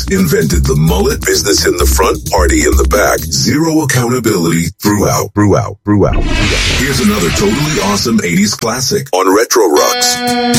Invented the mullet, business in the front, party in the back, zero accountability throughout. Here's another totally awesome 80s classic on Retro Rocks.